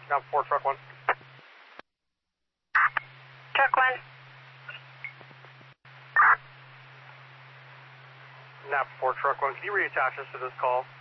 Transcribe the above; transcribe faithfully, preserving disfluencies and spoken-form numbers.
Nav four, truck one. Truck one. Nav four, truck one. Can you reattach us to this call?